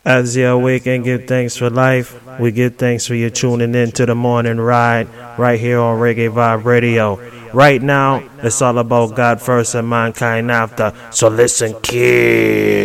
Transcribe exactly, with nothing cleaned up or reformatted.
As you awake and give thanks for life, we give thanks for you tuning in to the morning ride right here on Reggae Vibe Radio. Right now, it's all about God first and mankind after. So listen, kid.